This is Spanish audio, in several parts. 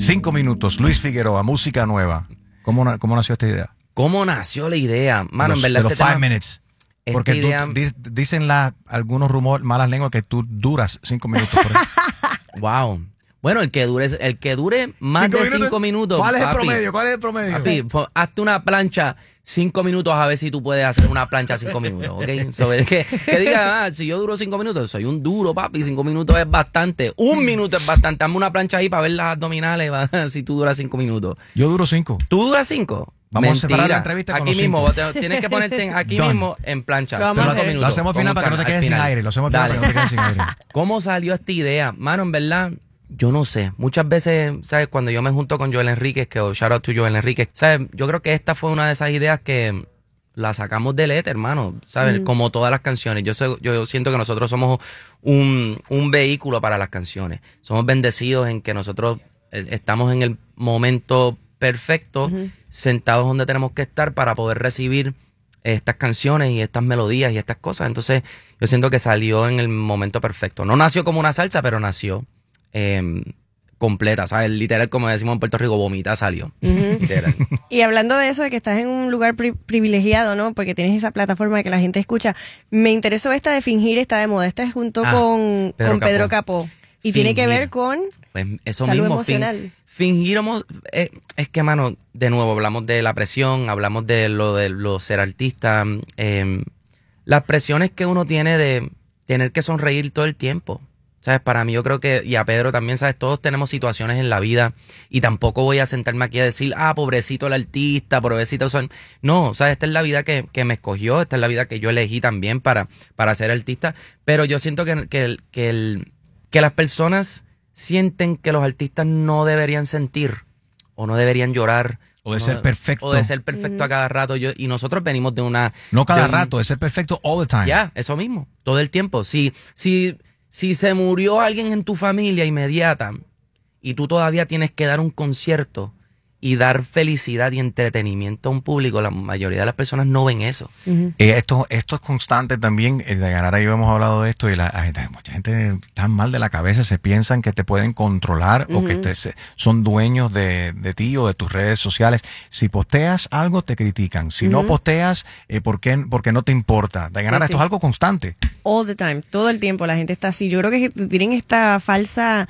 5 minutos, Luis Figueroa, música nueva. ¿Cómo nació esta idea? ¿Cómo nació la idea? Mano, en verdad de los 5 minutes. Porque dicen algunos rumores, malas lenguas, que tú duras 5 minutos. Wow. Bueno, el que dure más de 5 minutos. ¿Cuál es el promedio? Papi, hazte una plancha 5 minutos a ver si tú puedes hacer una plancha 5 minutos, ¿ok? Que diga, si yo duro 5 minutos, soy un duro, papi. 5 minutos es bastante. 1 minuto es bastante. Hazme una plancha ahí para ver las abdominales si tú duras 5 minutos. Yo duro 5. ¿Tú duras 5? Vamos a separar la entrevista con aquí mismo, tienes que ponerte aquí mismo en plancha. Lo hacemos final para que no te quedes sin aire. ¿Cómo salió esta idea? Mano, en verdad, yo no sé. Muchas veces, ¿sabes? Cuando yo me junto con Joel Enríquez, shout out to Joel Enríquez, ¿sabes? Yo creo que esta fue una de esas ideas que la sacamos del éter, hermano, ¿sabes? Como todas las canciones. Yo siento que nosotros somos un vehículo para las canciones. Somos bendecidos en que nosotros estamos en el momento perfecto, sentados donde tenemos que estar para poder recibir estas canciones y estas melodías y estas cosas. Entonces, yo siento que salió en el momento perfecto. No nació como una salsa, pero nació completa, ¿sabes? Literal, como decimos en Puerto Rico, vomita salió. Literal. Y hablando de eso, de que estás en un lugar privilegiado, ¿no? Porque tienes esa plataforma que la gente escucha. Me interesó esta de Fingir, está de moda. Esta es junto con Pedro Capó. Y tiene que ver con pues eso salud mismo, emocional. Fingir, es que, mano, de nuevo, hablamos de la presión, hablamos de lo ser artista, las presiones que uno tiene de tener que sonreír todo el tiempo. ¿Sabes? Para mí yo creo que, y a Pedro también, ¿sabes? Todos tenemos situaciones en la vida y tampoco voy a sentarme aquí a decir, pobrecito el artista, pobrecito son. No, ¿sabes? Esta es la vida que me escogió, esta es la vida que yo elegí también para ser artista, pero yo siento que las personas sienten que los artistas no deberían sentir o no deberían llorar. O de ser perfecto. O de ser perfecto a cada rato. Y nosotros venimos de una... No cada rato, de ser perfecto all the time. Ya, eso mismo, todo el tiempo. Si se murió alguien en tu familia inmediata y tú todavía tienes que dar un concierto y dar felicidad y entretenimiento a un público, la mayoría de las personas no ven eso. Esto es constante también. De ganar, ahí hemos hablado de esto y mucha gente está mal de la cabeza, se piensan que te pueden controlar o que son dueños de ti o de tus redes sociales. Si posteas algo, te critican. Si no posteas, porque no te importa. De ganar, esto es algo constante. All the time, todo el tiempo la gente está así. Yo creo que tienen esta falsa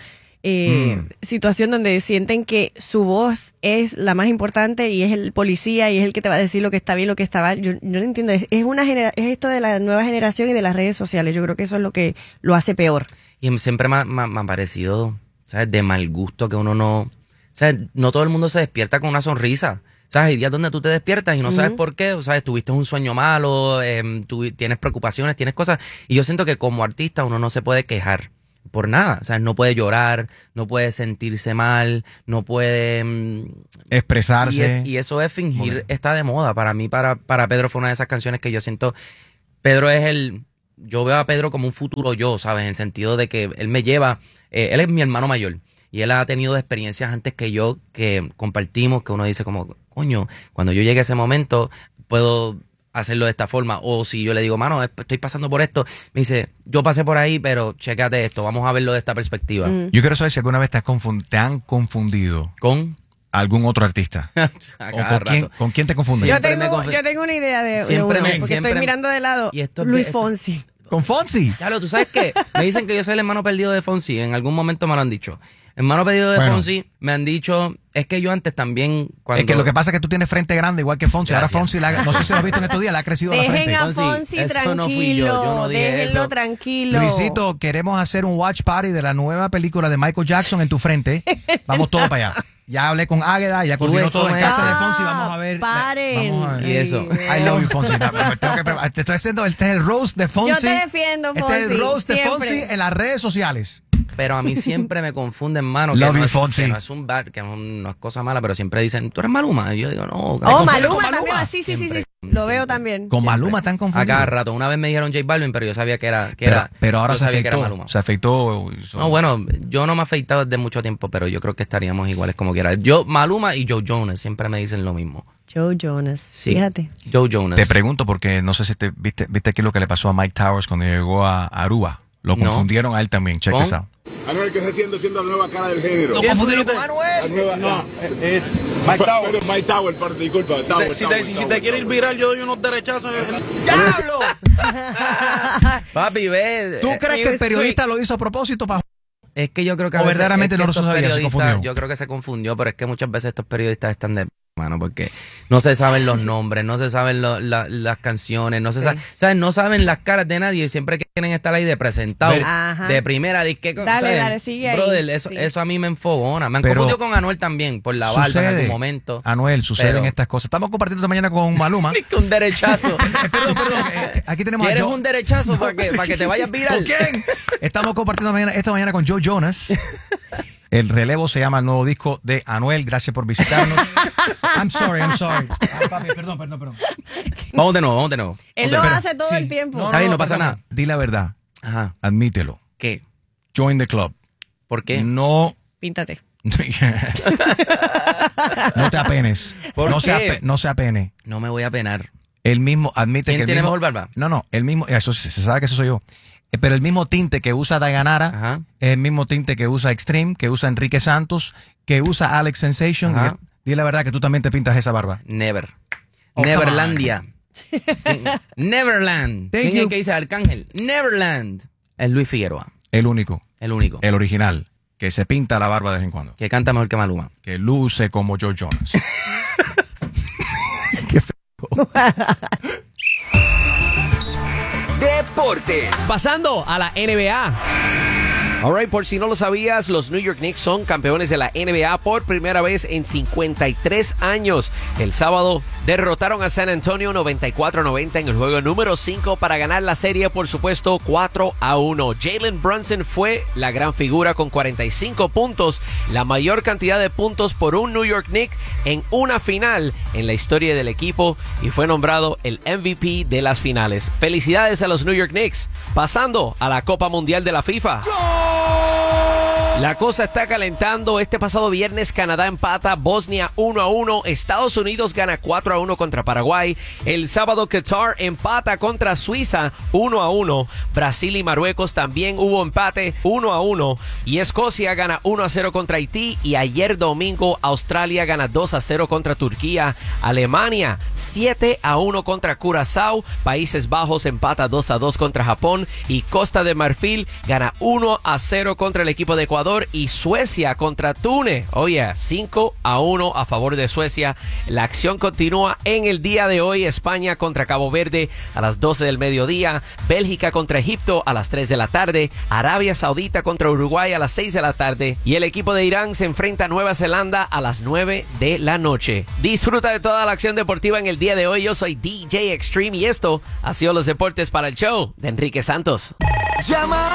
situación donde sienten que su voz es la más importante y es el policía y es el que te va a decir lo que está bien, lo que está mal. Yo no entiendo. Es esto de la nueva generación y de las redes sociales. Yo creo que eso es lo que lo hace peor. Y siempre me ha parecido, ¿sabes? De mal gusto que uno no... ¿Sabes? No todo el mundo se despierta con una sonrisa. ¿Sabes? Hay días donde tú te despiertas y no sabes por qué, ¿sabes? Tuviste un sueño malo, tú tienes preocupaciones, tienes cosas. Y yo siento que como artista uno no se puede quejar por nada. O sea, no puede llorar, no puede sentirse mal, no puede expresarse. Y eso es fingir, está de moda. Para mí, para Pedro fue una de esas canciones que yo siento. Pedro yo veo a Pedro como un futuro yo, ¿sabes? En sentido de que él me lleva, él es mi hermano mayor. Y él ha tenido experiencias antes que yo, que compartimos, que uno dice como, coño, cuando yo llegue a ese momento, puedo hacerlo de esta forma. O si yo le digo, mano, estoy pasando por esto, me dice, yo pasé por ahí, pero chécate esto, vamos a verlo de esta perspectiva. Yo quiero saber si alguna vez te han confundido con algún otro artista. ¿Con quién te confunden? Yo tengo una idea de uno, porque estoy mirando de lado. Y esto Luis Fonsi. ¿Con Fonsi? Claro, ¿tú sabes qué? Me dicen que yo soy el hermano perdido de Fonsi. En algún momento me lo han dicho. Hermano perdido de Fonsi, me han dicho... Es que yo antes también... Es que lo que pasa es que tú tienes frente grande igual que Fonsi. Gracias. Ahora Fonsi, no sé si lo has visto en estos días, le ha crecido la frente. Dejen a Fonsi tranquilo. No fui yo no dije déjenlo eso. Tranquilo. Luisito, queremos hacer un watch party de la nueva película de Michael Jackson en tu frente. Vamos todos para allá. Ya hablé con Águeda, ya coordinó todo en casa de Fonsi. Vamos a ver. Paren. Y eso. I love you, Fonsi. Te estoy haciendo, este es el roast de Fonsi. Yo te defiendo, Fonsi. Este es el roast siempre. de Fonsi en las redes sociales. Pero a mí siempre me confunden, mano. Love que you, no Fonsi. Que no es un bad, que no es cosa mala, pero siempre dicen, tú eres Maluma. Y yo digo, no. Maluma también. Sí. Lo veo también. Con Maluma tan confundido. A cada rato. Una vez me dijeron J Balvin, pero yo sabía que era pero ahora se sabía afeitó. que era Maluma. Se afeitó. No, bueno, yo no me he afeitado desde mucho tiempo, pero yo creo que estaríamos iguales como quiera. Yo, Maluma y Joe Jonas siempre me dicen lo mismo. Joe Jonas. Sí. Fíjate. Joe Jonas. Te pregunto porque no sé si viste aquí lo que le pasó a Mike Towers cuando llegó a Aruba. Lo confundieron a él también. Check this out. Anuel, ¿qué está siendo la nueva cara del género? No confundirlo con Anuel. No, es Mike Tower. Pero Mike Tower, disculpa. Si te quieres ir viral, yo doy unos derechazos. ¡Diablo! Papi, ve. ¿Tú crees que el periodista lo hizo a propósito para... Es que yo creo que O verdaderamente no lo sabía, se confundió? Yo creo que se confundió, pero es que muchas veces estos periodistas están de mano porque no se saben los nombres, no se saben las canciones, no se saben, no saben las caras de nadie y siempre quieren estar ahí de presentado, de primera, dale, sigue brother, ahí. eso a mí me enfogona. Me han confundido con Anuel también por la barba en algún momento. Anuel, suceden estas cosas. Estamos compartiendo esta mañana con Maluma. Un derechazo. Perdón, aquí tenemos ¿Quieres un derechazo para que te vayas viral? ¿Quién? Estamos compartiendo esta mañana con Joe Jonas. El relevo se llama el nuevo disco de Anuel. Gracias por visitarnos. I'm sorry. Ay, papi, perdón. Vamos de nuevo. Él lo hace todo el tiempo. Está bien, no pasa nada. Di la verdad. Ajá. Admítelo. ¿Qué? Join the club. ¿Por qué? No. Píntate. No te apenes. ¿Por qué? No se apene. No me voy a penar. El mismo admite ¿Quién que el tiene mismo, mejor barba? No, el mismo, eso se sabe que eso soy yo. Pero el mismo tinte que usa Dayanara, Ajá. es el mismo tinte que usa Extreme, que usa Enrique Santos, que usa Alex Sensation. Ajá. Di la verdad que tú también te pintas esa barba. Never. Oh, Neverlandia. Neverland. Thank ¿Quién es you. el que dice Arcángel? Neverland. Es Luis Figueroa. El único, El único. el original, que se pinta la barba de vez en cuando. Que canta mejor que Maluma. Que luce como Joe Jonas. Deportes. Pasando a la NBA. Alright, por si no lo sabías, los New York Knicks son campeones de la NBA por primera vez en 53 años. El sábado derrotaron a San Antonio 94-90 en el juego número 5 para ganar la serie, por supuesto, 4-1. Jalen Brunson fue la gran figura con 45 puntos, la mayor cantidad de puntos por un New York Knicks en una final en la historia del equipo y fue nombrado el MVP de las finales. Felicidades a los New York Knicks. Pasando a la Copa Mundial de la FIFA. La cosa está calentando. Este pasado viernes Canadá empata Bosnia 1-1. Estados Unidos gana 4-1 contra Paraguay. El sábado Qatar empata contra Suiza 1-1. Brasil y Marruecos también hubo empate 1-1. Y Escocia gana 1-0 contra Haití. Y ayer domingo Australia gana 2-0 contra Turquía. Alemania 7-1 contra Curazao. Países Bajos empata 2-2 contra Japón. Y Costa de Marfil gana 1-0 contra el equipo de Ecuador. Y Suecia contra Túnez. Oye, 5-1 a favor de Suecia. La acción continúa en el día de hoy. España contra Cabo Verde a las 12 del mediodía. Bélgica contra Egipto a las 3 de la tarde. Arabia Saudita contra Uruguay a las 6 de la tarde. Y el equipo de Irán se enfrenta a Nueva Zelanda a las 9 de la noche. Disfruta de toda la acción deportiva en el día de hoy. Yo soy DJ Extreme y esto ha sido los deportes para el show de Enrique Santos. Llama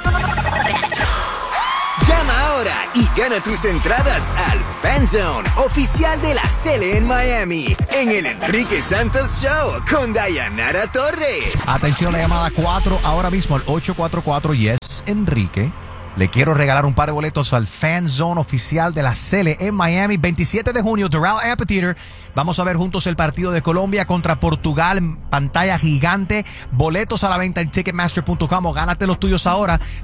ahora y gana tus entradas al Fan Zone oficial de la Sele en Miami en el Enrique Santos Show con Dayanara Torres. Atención, la llamada 4 ahora mismo, el 844 Yes Enrique. Le quiero regalar un par de boletos al Fan Zone oficial de la Sele en Miami, 27 de junio, Doral Amphitheater. Vamos a ver juntos el partido de Colombia contra Portugal en pantalla gigante. Boletos a la venta en Ticketmaster.com o gánate los tuyos ahora.